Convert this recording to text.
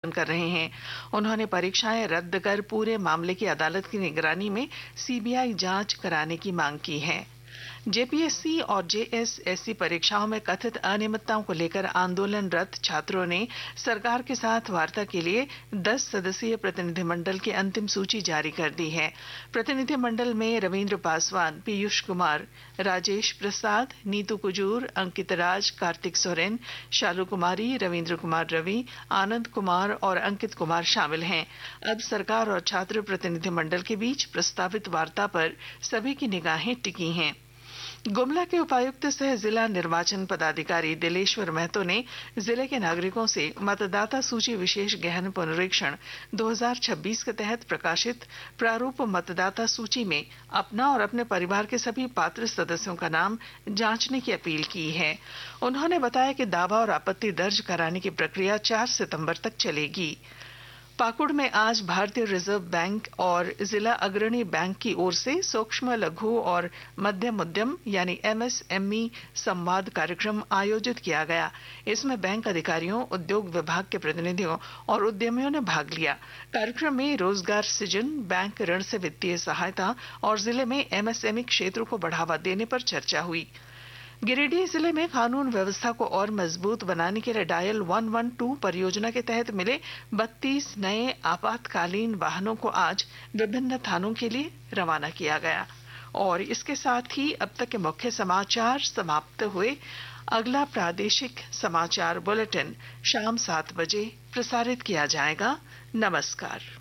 आंदोलन कर रहे हैं। उन्होंने परीक्षाएं रद्द कर पूरे मामले की अदालत की निगरानी में सीबीआई जांच कराने की मांग की है। जेपीएससी और जेएसएससी परीक्षाओं में कथित अनियमितताओं को लेकर आंदोलनरत छात्रों ने सरकार के साथ वार्ता के लिए 10 सदस्यीय प्रतिनिधिमंडल की अंतिम सूची जारी कर दी है। प्रतिनिधिमंडल में रविंद्र पासवान, पीयूष कुमार, राजेश प्रसाद, नीतू कुजूर, अंकित राज, कार्तिक सोरेन, शालू कुमारी, रविंद्र कुमार रवि, आनंद कुमार और अंकित कुमार शामिल हैं। अब सरकार और छात्र प्रतिनिधिमंडल के बीच प्रस्तावित वार्ता पर सभी की निगाहें टिकी हैं। गुमला के उपायुक्त सह जिला निर्वाचन पदाधिकारी दिलेश्वर महतो ने जिले के नागरिकों से मतदाता सूची विशेष गहन पुनरीक्षण 2026 के तहत प्रकाशित प्रारूप मतदाता सूची में अपना और अपने परिवार के सभी पात्र सदस्यों का नाम जांचने की अपील की है। उन्होंने बताया कि दावा और आपत्ति दर्ज कराने की प्रक्रिया 4 सितंबर तक चलेगी। पाकुड़ में आज भारतीय रिजर्व बैंक और जिला अग्रणी बैंक की ओर से सूक्ष्म, लघु और मध्यम उद्यम यानी एमएसएमई संवाद कार्यक्रम आयोजित किया गया। इसमें बैंक अधिकारियों, उद्योग विभाग के प्रतिनिधियों और उद्यमियों ने भाग लिया। कार्यक्रम में रोजगार सृजन, बैंक ऋण से वित्तीय सहायता और जिले में एमएसएमई क्षेत्र को बढ़ावा देने पर चर्चा हुई। गिरिडीह जिले में कानून व्यवस्था को और मजबूत बनाने के लिए डायल 112 परियोजना के तहत मिले 32 नए आपातकालीन वाहनों को आज विभिन्न थानों के लिए रवाना किया गया। और इसके साथ ही अब तक के मुख्य समाचार समाप्त हुए। अगला प्रादेशिक समाचार बुलेटिन शाम 7 बजे प्रसारित किया जाएगा। नमस्कार।